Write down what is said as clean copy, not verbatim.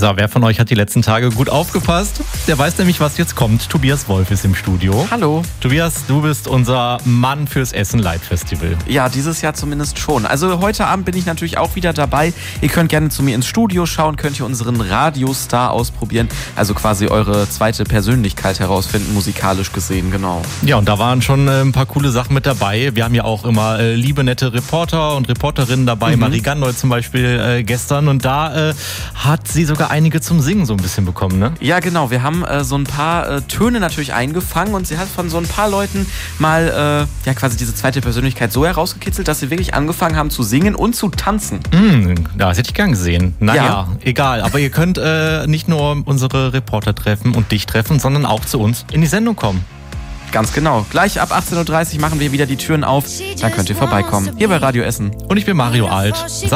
So, wer von euch hat die letzten Tage gut aufgepasst? Der weiß nämlich, was jetzt kommt. Tobias Wolf ist im Studio. Hallo. Tobias, du bist unser Mann fürs Essen Light Festival. Ja, dieses Jahr zumindest schon. Also heute Abend bin ich natürlich auch wieder dabei. Ihr könnt gerne zu mir ins Studio schauen, könnt ihr unseren Radiostar ausprobieren. Also quasi eure zweite Persönlichkeit herausfinden, musikalisch gesehen, genau. Ja, und da waren schon ein paar coole Sachen mit dabei. Wir haben ja auch immer liebe, nette Reporter und Reporterinnen dabei. Marie Gandoy zum Beispiel gestern. Und da hat sie sogar einige zum Singen so ein bisschen bekommen, ne? Ja, genau. Wir haben so ein paar Töne natürlich eingefangen und sie hat von so ein paar Leuten mal quasi diese zweite Persönlichkeit so herausgekitzelt, dass sie wirklich angefangen haben zu singen und zu tanzen. Das hätte ich gern gesehen. Naja, egal. Aber ihr könnt nicht nur unsere Reporter treffen und dich treffen, sondern auch zu uns in die Sendung kommen. Ganz genau. Gleich ab 18.30 Uhr machen wir wieder die Türen auf. Dann könnt ihr vorbeikommen. Hier bei Radio Essen. Und ich bin Mario Alt.